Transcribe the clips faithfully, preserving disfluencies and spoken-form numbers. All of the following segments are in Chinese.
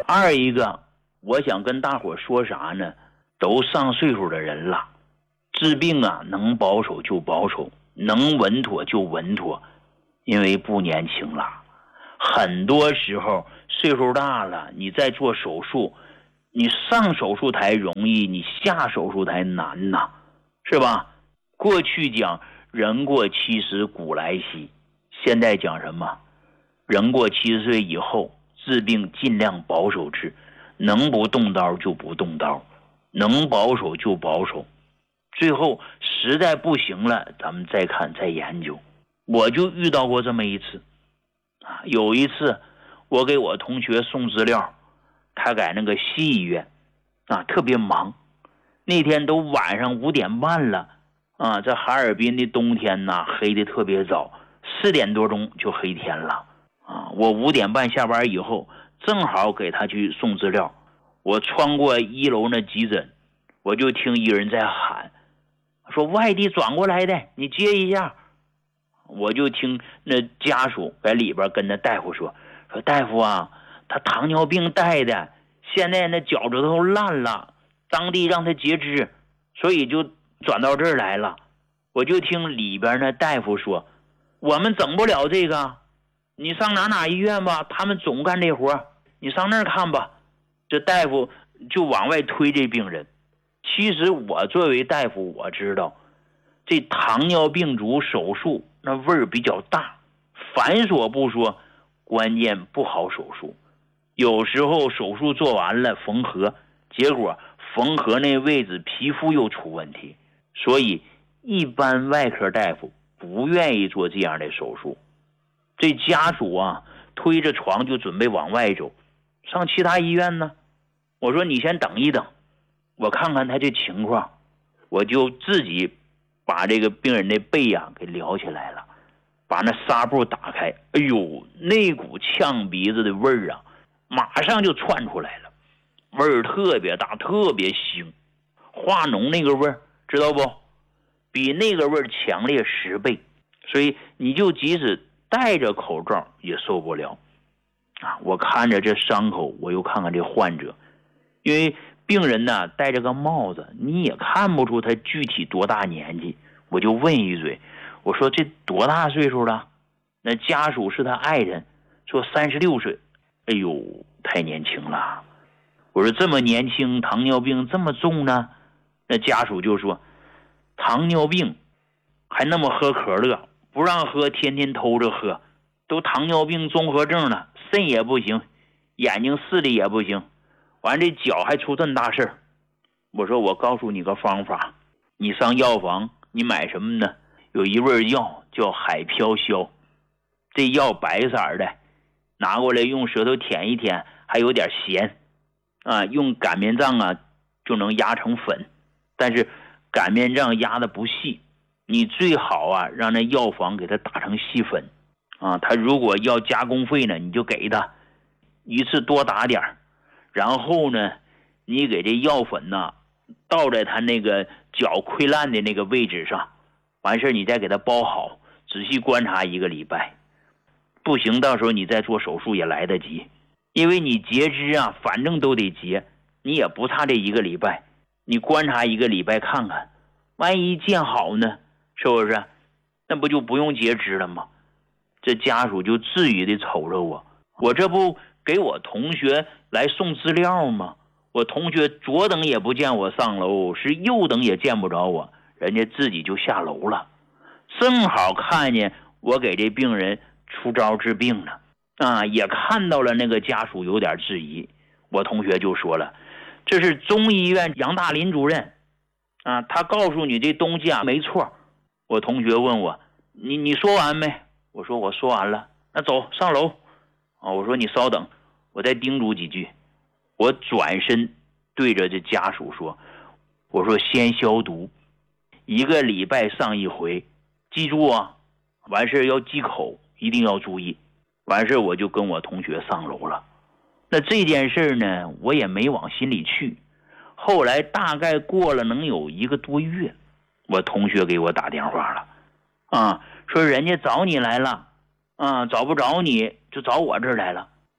二一个，我想跟大伙说啥呢？都上岁数的人了，治病啊，能保守就保守，能稳妥就稳妥，因为不年轻了。很多时候岁数大了，你再做手术，你上手术台容易，你下手术台难呐，是吧？过去讲人过七十古来稀，现在讲什么？人过七十岁以后治病尽量保守治，能不动刀就不动刀，能保守就保守，最后实在不行了咱们再看再研究。我就遇到过这么一次啊，有一次我给我同学送资料，他在那个西医院啊，特别忙，那天都晚上五点半了啊，这哈尔滨的冬天呐，黑的特别早，四点多钟就黑天了啊。我五点半下班以后正好给他去送资料，我穿过一楼那急诊，我就听一人在喊，说外地转过来的，你接一下。我就听那家属在里边跟那大夫说，说大夫啊，他糖尿病带的，现在那脚趾头烂了，当地让他截肢，所以就转到这儿来了。我就听里边那大夫说，我们整不了这个，你上哪哪医院吧，他们总干这活，你上那儿看吧。这大夫就往外推这病人。其实我作为大夫，我知道这糖尿病足手术那味儿比较大，繁琐不说，关键不好手术。有时候手术做完了缝合，结果缝合那位置皮肤又出问题，所以一般外科大夫不愿意做这样的手术。这家属啊，推着床就准备往外走，上其他医院呢。我说你先等一等，我看看他这情况。我就自己把这个病人的背啊给撩起来了，把那纱布打开，哎呦，那股呛鼻子的味儿啊马上就窜出来了，味儿特别大，特别腥，化脓那个味儿知道不？比那个味儿强烈十倍，所以你就即使戴着口罩也受不了啊！我看着这伤口，我又看看这患者，因为病人呢戴着个帽子，你也看不出他具体多大年纪。我就问一嘴，我说这多大岁数了？那家属是他爱人，说三十六岁。哎呦，太年轻了。我说这么年轻，糖尿病这么重呢？那家属就说，糖尿病还那么喝可乐，不让喝，天天偷着喝，都糖尿病综合症了，肾也不行，眼睛视力也不行，完这脚还出这么大事儿。我说我告诉你个方法，你上药房你买什么呢？有一味药叫海飘消，这药白色的，拿过来用舌头舔一舔，还有点咸啊，用擀面杖啊就能压成粉，但是擀面杖压的不细，你最好啊让那药房给它打成细粉啊。他如果要加工费呢，你就给他一次多打点，然后呢你给这药粉呢倒在他那个脚溃烂的那个位置上，完事你再给他包好，仔细观察一个礼拜，不行到时候你再做手术也来得及。因为你截肢啊反正都得截，你也不差这一个礼拜，你观察一个礼拜看看，万一见好呢，是不是？那不就不用截肢了吗？这家属就至于的瞅着我，我这不给我同学来送资料吗？我同学左等也不见我上楼，是右等也见不着我，人家自己就下楼了，正好看见我给这病人出招治病呢啊，也看到了那个家属有点质疑，我同学就说了，这是中医院杨大林主任啊，他告诉你这东西啊没错。我同学问我，你你说完没？我说我说完了。那走上楼啊，我说你稍等，我再叮嘱几句。我转身对着这家属说，我说先消毒，一个礼拜上一回，记住啊，完事要忌口，一定要注意。完事我就跟我同学上楼了。那这件事呢我也没往心里去，后来大概过了能有一个多月，我同学给我打电话了啊，说人家找你来了啊，找不着你就找我这儿来了。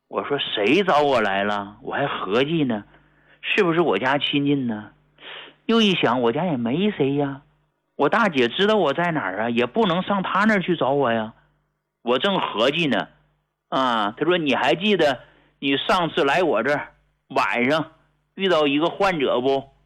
我说谁找我来了？我还合计呢，是不是我家亲戚呢？又一想，我家也没谁呀。我大姐知道我在哪儿啊，也不能上她那儿去找我呀。我正合计呢，啊，她说你还记得你上次来我这儿晚上遇到一个患者不？